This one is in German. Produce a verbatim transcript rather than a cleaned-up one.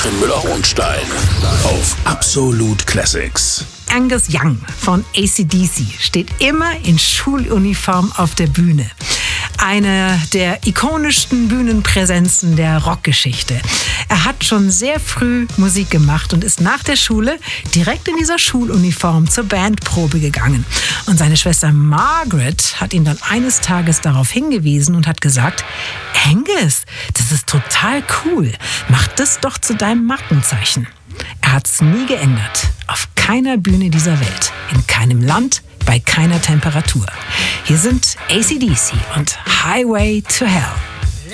Katrin Müller-Hohenstein auf Absolute Classics. Angus Young von A C D C steht immer in Schuluniform auf der Bühne. Eine der ikonischsten Bühnenpräsenzen der Rockgeschichte. Er hat schon sehr früh Musik gemacht und ist nach der Schule direkt in dieser Schuluniform zur Bandprobe gegangen. Und seine Schwester Margaret hat ihn dann eines Tages darauf hingewiesen und hat gesagt: Angus, das ist total cool. Mach das doch zu deinem Markenzeichen. Er hat's nie geändert. Auf keiner Bühne dieser Welt, in keinem Land, bei keiner Temperatur. Hier sind A C D C und Highway to Hell.